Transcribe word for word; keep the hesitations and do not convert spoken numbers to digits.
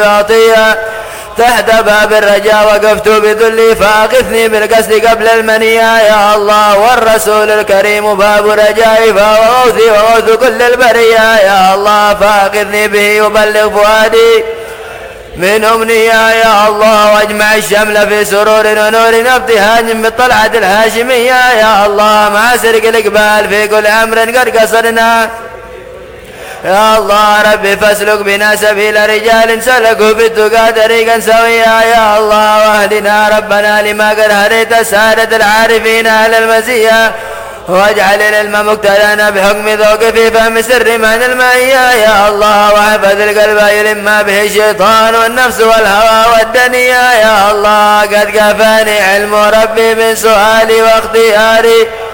عطية تحت باب الرجاء وقفت بذلي فأغثني بالقصد قبل المنية يا الله، والرسول الكريم باب رجائي فهو غوثي وغوث كل البرية يا الله، فأغثني به يبلغ فؤادي من أمنية يا الله، واجمع الشمل في سرور ونور ابتهاج بالطلعة الهاشمية يا الله، مع سرق الإقبال في كل أمر قد قصرنا يا الله ربي، فاسلك بنا سبيل رجال سلكوا بالتقى طريقا سويا يا الله، واهدنا ربنا لما قد هديت سادة العارفين أهل المزية، واجعل العلم مقتدانا بحكم ذوق في فهم سر من المائية يا الله، واحفظ القلب يلم به الشيطان والنفس والهوى والدنيا يا الله، قد كفاني علم ربي من سؤالي واختياري